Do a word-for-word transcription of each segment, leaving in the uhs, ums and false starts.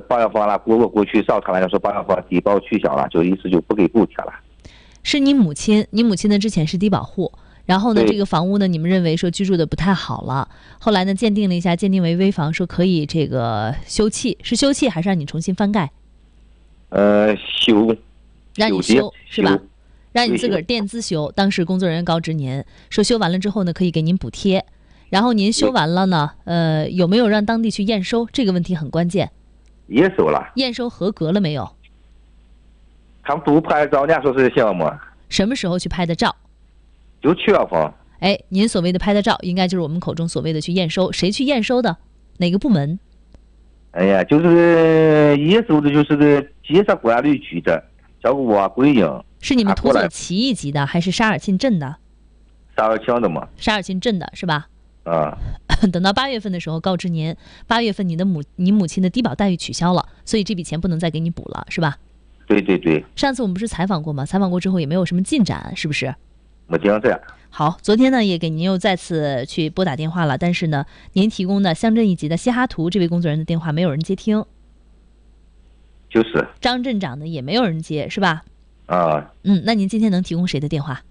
保养房了，过过过去找他了，说保养房低保取消了，就意思就不给补贴了。 是你母亲，你母亲呢之前是低保户，然后呢对这个房屋呢你们认为说居住的不太好了，后来呢鉴定了一下，鉴定为危房，说可以这个修葺，是修葺还是让你重新翻盖？ 呃，修， 让你修修是吧？让你对自个儿垫资修。当时工作人员告知您说，修完了之后呢，可以给您补贴。然后您修完了呢，呃，有没有让当地去验收？这个问题很关键。 也收了， 验收合格了没有？ 他们都拍照，人家说是项目， 什么时候去拍的照？ 就七月份。 哎，您所谓的拍的照，应该就是我们口中所谓的去验收。谁去验收的？哪个部门？ 哎呀，就是验收的，就是个建设管理局的，叫个瓦桂英。 是你们他过来土佐旗义级的，还是沙尔沁镇的？ 沙尔沁的嘛。 沙尔沁镇的是吧？ 啊， 等到八月份的时候告知您，八月份你的母你母亲的低保待遇取消了，所以这笔钱不能再给你补了，是吧？ 对对对， 上次我们不是采访过吗？采访过之后也没有什么进展，是不是？ 没这样子。 好，昨天呢也给您又再次去拨打电话了，但是呢，您提供的乡镇一级的西哈图这位工作人员的电话没有人接听， 就是张镇长呢也没有人接，是吧？ 啊， 嗯，那您今天能提供谁的电话？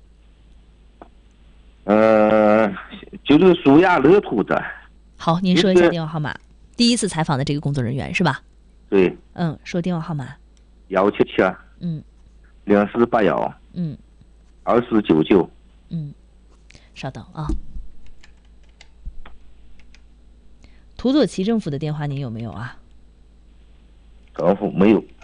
呃，就是苏亚乐图的。 好，您说一下电话号码。第一次采访的这个工作人员是吧？ 对， 嗯，说电话号码。 幺七七， 嗯零四八幺， 嗯二四九九。 嗯，稍等啊。土佐旗政府的电话您有没有啊？ 政府没有。